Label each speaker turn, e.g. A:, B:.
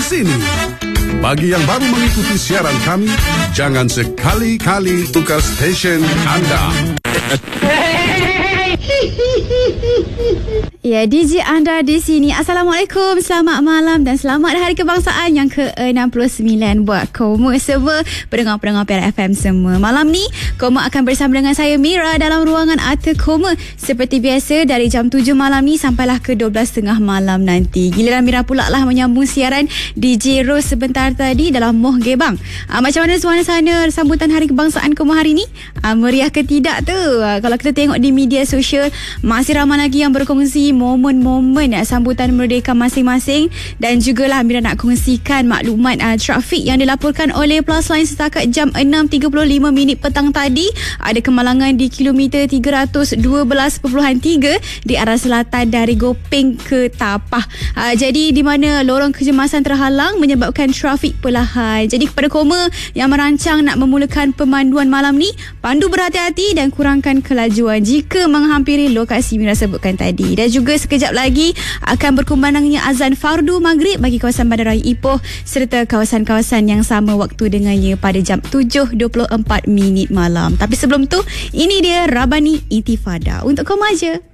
A: sini. Bagi yang baru mengikuti siaran kami, jangan sekali-kali tukar stesen anda.
B: Ya, DJ anda di sini. Assalamualaikum, selamat malam dan selamat Hari Kebangsaan yang ke-69 buat Koma semua, pendengar-pendengar Piara FM semua. Malam ni, Koma akan bersama dengan saya Mira dalam ruangan Arta Koma. Seperti biasa, dari jam 7 malam ni sampailah ke 12.30 malam nanti. Giliran Mira pula lah menyambung siaran DJ Rose sebentar tadi dalam Moh Gebang. Macam mana suasana sambutan Hari Kebangsaan Koma hari ni? Meriah ke tidak tu? Kalau kita tengok di media sosial, masih ramai lagi yang berkongsi momen-momen sambutan merdeka masing-masing, dan jugalah Mira nak kongsikan maklumat trafik yang dilaporkan oleh Plusline setakat jam 6.35 petang tadi. Ada kemalangan di kilometer 312.3 di arah selatan dari Gopeng ke Tapah. Jadi di mana lorong kecemasan terhalang menyebabkan trafik perlahan. Jadi kepada Koma yang merancang nak memulakan pemanduan malam ni, pandu berhati-hati dan kurangkan kelajuan jika menghampiri lokasi Mira sebutkan tadi. Dan juga sekejap lagi akan berkumandangnya azan fardu maghrib bagi kawasan Bandaraya Ipoh serta kawasan-kawasan yang sama waktu dengannya pada jam 7.24 malam. Tapi sebelum tu, ini dia Rabani Intifada untuk Koma je.